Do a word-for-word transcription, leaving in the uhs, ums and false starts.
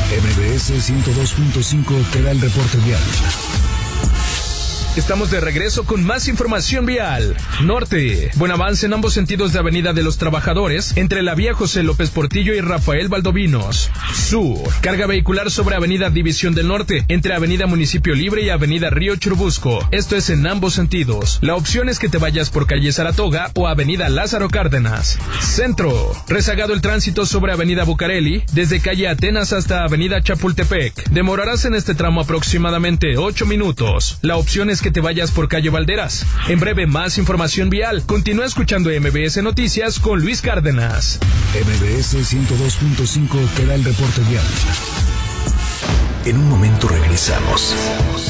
M B S ciento dos punto cinco te da el reporte vial. Estamos de regreso con más información vial. Norte. Buen avance en ambos sentidos de Avenida de los Trabajadores, entre la vía José López Portillo y Rafael Valdovinos. Sur. Carga vehicular sobre Avenida División del Norte, entre Avenida Municipio Libre y Avenida Río Churubusco. Esto es en ambos sentidos. La opción es que te vayas por calle Saratoga o Avenida Lázaro Cárdenas. Centro. Rezagado el tránsito sobre Avenida Bucareli, desde calle Atenas hasta Avenida Chapultepec. Demorarás en este tramo aproximadamente ocho minutos. La opción es que te vayas por calle Valderas. En breve, más información vial. Continúa escuchando M B S Noticias con Luis Cárdenas. M B S ciento dos punto cinco te da el reporte vial. En un momento regresamos.